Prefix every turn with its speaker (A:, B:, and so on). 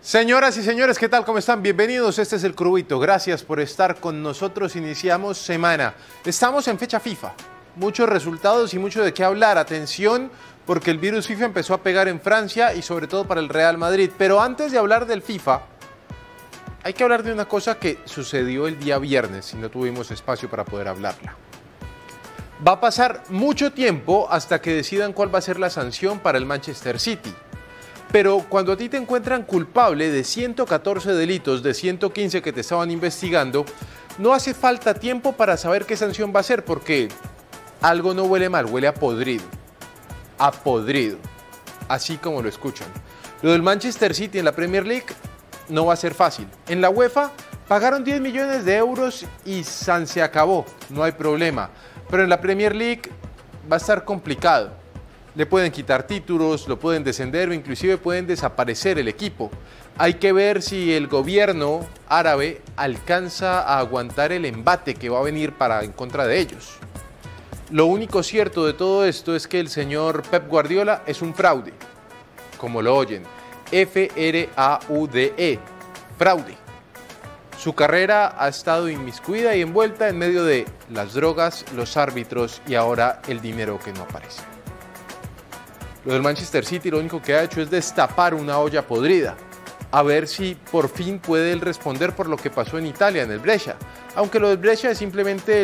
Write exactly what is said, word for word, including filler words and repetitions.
A: Señoras y señores, ¿qué tal? ¿Cómo están? Bienvenidos, este es El Crubito. Gracias por estar con nosotros. Iniciamos semana. Estamos en fecha FIFA. Muchos resultados y mucho de qué hablar. Atención, porque el virus FIFA empezó a pegar en Francia y sobre todo para el Real Madrid. Pero antes de hablar del FIFA, hay que hablar de una cosa que sucedió el día viernes y no tuvimos espacio para poder hablarla. Va a pasar mucho tiempo hasta que decidan cuál va a ser la sanción para el Manchester City. Pero cuando a ti te encuentran culpable de ciento catorce delitos de ciento quince que te estaban investigando, no hace falta tiempo para saber qué sanción va a ser, porque algo no huele mal, huele a podrido. A podrido. Así como lo escuchan. Lo del Manchester City en la Premier League no va a ser fácil. En la UEFA pagaron diez millones de euros y san se acabó, no hay problema. Pero en la Premier League va a estar complicado. Le pueden quitar títulos, lo pueden descender o inclusive pueden desaparecer el equipo. Hay que ver si el gobierno árabe alcanza a aguantar el embate que va a venir para en contra de ellos. Lo único cierto de todo esto es que el señor Pep Guardiola es un fraude, como lo oyen, F R A U D E, fraude. Su carrera ha estado inmiscuida y envuelta en medio de las drogas, los árbitros y ahora el dinero que no aparece. Lo del Manchester City lo único que ha hecho es destapar una olla podrida. A ver si por fin puede él responder por lo que pasó en Italia, en el Brescia. Aunque lo del Brescia es simplemente